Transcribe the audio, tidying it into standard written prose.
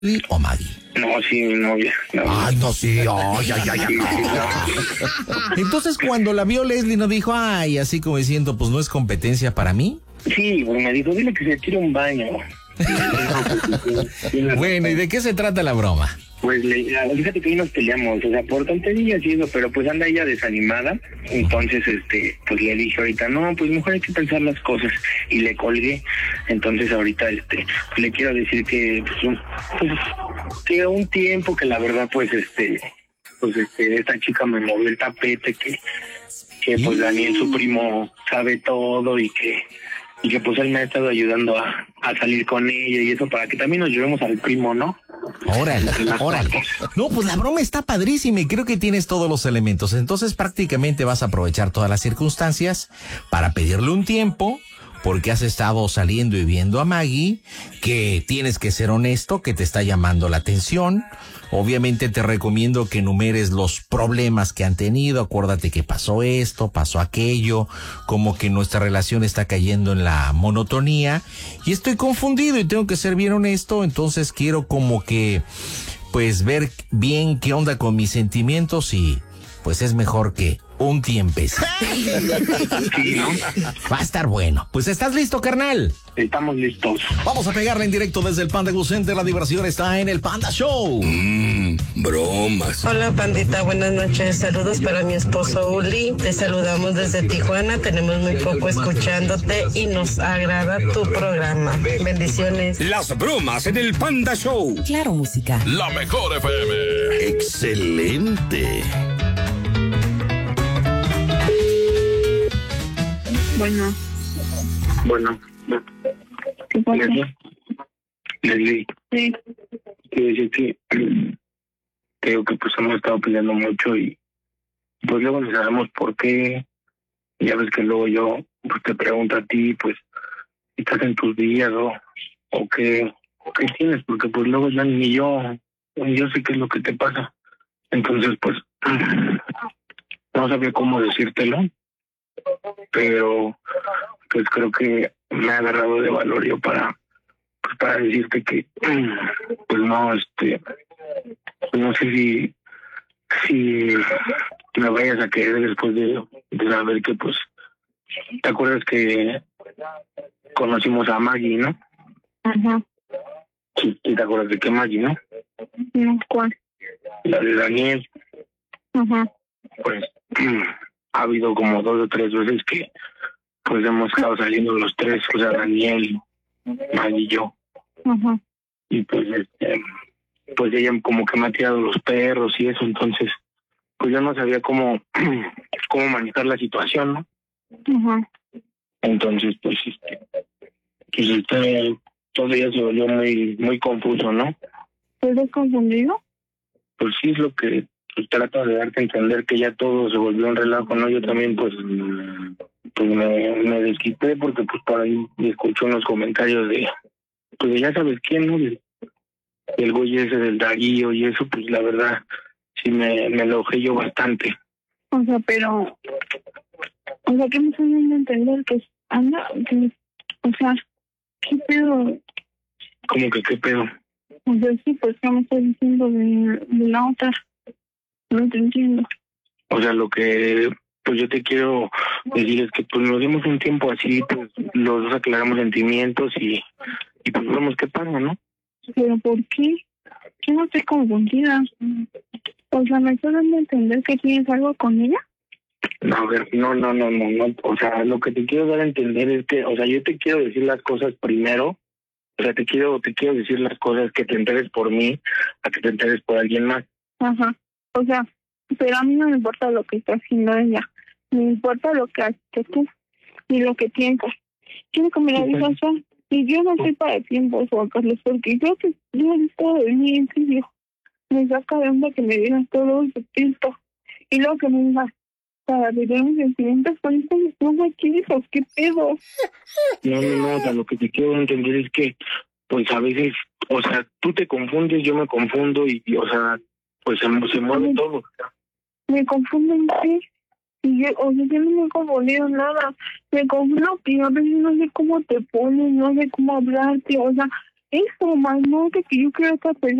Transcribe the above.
¿O Maggie? No, sí, mi novia. No. Ay, no, sí, ay. Entonces, cuando la vio Leslie, ¿no dijo, ay, así como diciendo, pues no es competencia para mí? Sí, pues me dijo, dile que se tire un baño. Bueno, ¿y de qué se trata la broma? Pues fíjate que ahí nos peleamos, o sea, por tonterías y eso, pero pues anda ella desanimada, entonces pues le dije ahorita, no, pues mejor hay que pensar las cosas, y le colgué. Entonces ahorita pues le quiero decir que que un tiempo que la verdad pues esta chica me movió el tapete, que pues Daniel, su primo, sabe todo, y que pues él me ha estado ayudando a salir con ella y eso, para que también nos llevemos al primo, ¿no? Órale. No, pues la broma está padrísima y creo que tienes todos los elementos. Entonces prácticamente vas a aprovechar todas las circunstancias para pedirle un tiempo, porque has estado saliendo y viendo a Maggie, que tienes que ser honesto, que te está llamando la atención. Obviamente te recomiendo que enumeres los problemas que han tenido. Acuérdate que pasó esto, pasó aquello, como que nuestra relación está cayendo en la monotonía y estoy confundido y tengo que ser bien honesto. Entonces quiero como que pues ver bien qué onda con mis sentimientos y pues es mejor que un tiempecito. Sí, ¿no? Va a estar bueno. Pues ¿estás listo, carnal? Estamos listos. Vamos a pegarle en directo desde el Panda Go Center. La diversión está en el Panda Show. Bromas. Hola, pandita, buenas noches. Saludos para mi esposo Uli. Te saludamos desde Tijuana. Tenemos muy poco escuchándote y nos agrada tu programa. Bendiciones. Las bromas en el Panda Show. Claro, música. La mejor FM. Excelente. Bueno. ¿Qué pasa? Leslie, Sí. quiero decir que creo que pues hemos estado peleando mucho y pues luego no sabemos por qué. Ya ves que luego yo pues te pregunto a ti, pues, si estás en tus días o qué tienes, porque pues luego ya ni yo sé qué es lo que te pasa. Entonces pues no sabía cómo decírtelo, pero pues creo que me ha agarrado de valor yo para decirte que pues no, pues no sé si me vayas a querer después de saber que pues te acuerdas que conocimos a Maggie, ¿no? Ajá. Sí, te acuerdas de qué Maggie, ¿no? No, ¿cuál? La de Daniel. Ajá. Pues ha habido como 2 o 3 veces que pues hemos estado saliendo los 3, o sea, Daniel, Maggie y yo. Ajá. Y pues pues ella como que me ha tirado los perros y eso, entonces pues yo no sabía cómo manejar la situación, ¿no? Ajá. Entonces pues todo ya se volvió muy confuso, ¿no? ¿Estás confundido? Pues sí, es lo que pues, trato de darte a entender, que ya todo se volvió un relajo, ¿no? Yo también pues me desquité porque pues por ahí escuché unos comentarios de ya sabes quién, ¿no? El güey ese del Darío y eso, pues la verdad sí me enojé yo bastante. O sea, pero... O sea, ¿qué me estás dando a entender? Que anda... Que, o sea, ¿qué pedo? ¿Cómo que qué pedo? O sea, sí, pues, ¿qué me estás diciendo de la otra? No te entiendo. O sea, lo que pues yo te quiero decir es que pues nos dimos un tiempo así, pues los dos aclaramos sentimientos y pues vemos qué pasa, ¿no? ¿Pero por qué? Yo no estoy confundida. O sea, ¿me estás dando a entender que tienes algo con ella? No, a ver, no. O sea, lo que te quiero dar a entender es que, o sea, yo te quiero decir las cosas primero. O sea, te quiero decir las cosas, que te enteres por mí, a que te enteres por alguien más. Ajá. O sea, pero a mí no me importa lo que está haciendo ella. Me importa lo que haces tú y lo que piensas. Quiero que me lo digas ya. Y yo no soy para tiempos, Juan Carlos, porque yo he estado de mí, en serio. Me saca de onda que me digas todo ese tiempo. Y luego que me digas, para arreglar mis sentimientos, con eso no me quieres, ¿qué pedo? No, o sea, lo que te quiero entender es que, pues a veces, o sea, tú te confundes, yo me confundo y o sea, pues se mueve todo. Me confunden, ¿sí? Y yo, o sea, yo no me he confundido nada. Me confundo que a veces no sé cómo te pones, no sé cómo hablarte, o sea, eso, más no de que yo quiero a otra persona.